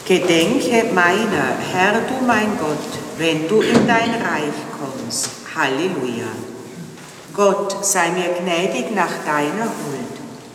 Gedenke meiner, Herr, du mein Gott, wenn du in dein Reich kommst. Halleluja. Gott, sei mir gnädig nach deiner Huld.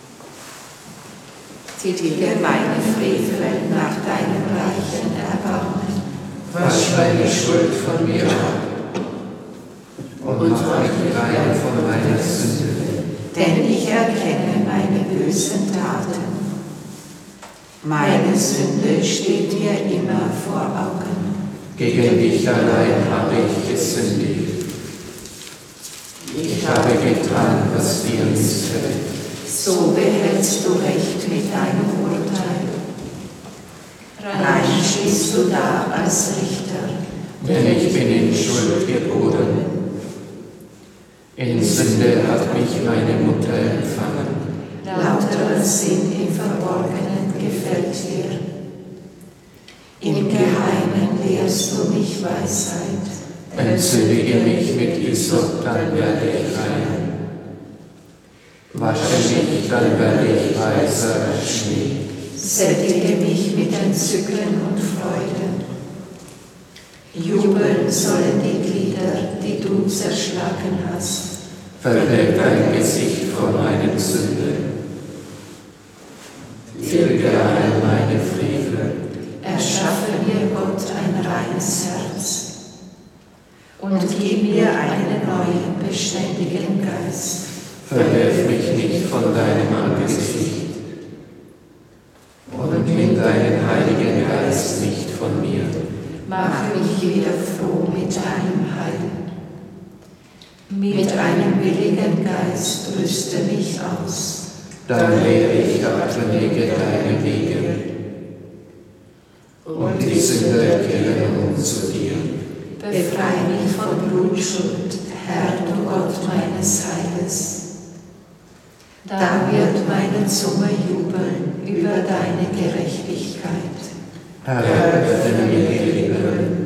Tilge meine Frevel nach deinem reichen Erbarmen. Wasch meine Schuld von mir ab und mach mich rein von meiner Sünde. Denn ich erkenne meine bösen Taten. Meine Sünde steht mir immer vor Augen. Gegen dich allein habe ich gesündigt. Ich habe getan, was dir missfällt. So behältst du Recht mit deinem Urteil. Rein stehst du da als Richter. Denn ich bin in Schuld geboren. In Sünde hat mich meine Mutter empfangen. Lauterer Sinn im Verborgenen gefällt dir. Im Geheimen lehrst du mich Weisheit. Entzündige mich mit Hyssop, dann werde ich rein. Wasche mich, dann werde ich weißer als Schnee. Sättige mich mit Entzücken und Freude. Jubeln sollen die Glieder, die du zerschlagen hast. Verberg dein Gesicht vor meinen Sünden. Tilge alle meine Frevel. Erschaffe mir, Gott, ein reines Herz und gib mir einen neuen, beständigen Geist. Verwerf mich nicht von deinem Angesicht und nimm deinen Heiligen Geist nicht von mir. Mach mich wieder froh mit deinem Heil. Mit einem willigen Geist rüste mich aus. Dann lehre ich Abtrünnige deine Wege und die Sünder kehren um zu dir. Befreie mich von Blutschuld, Herr, du Gott meines Heiles. Da wird meine Zunge jubeln über deine Gerechtigkeit. Herr, öffne mir die Lippen,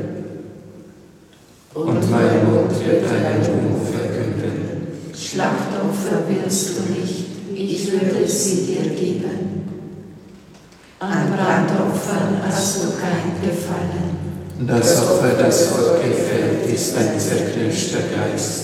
und mein Mund wird deinen Ruhm verkünden. Schlachtopfer willst du nicht, ich würde sie dir geben. An Brandopfern hast du kein Gefallen. Das Opfer, das Gott gefällt, ist ein zerknirschter Geist.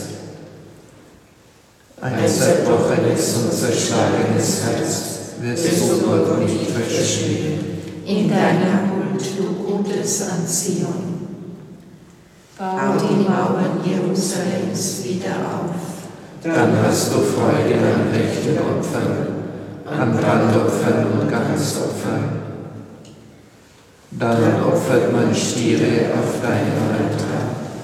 Ein zerbrochenes und zerschlagenes Herz wirst du Gott nicht verstehen. In deiner Huld, du Gutes an Zion. Bau die Mauern Jerusalems wieder auf. Dann hast du Freude an rechten Opfern, an Brandopfern und Ganzopfern. Dann opfert man Stiere auf deinem Altar.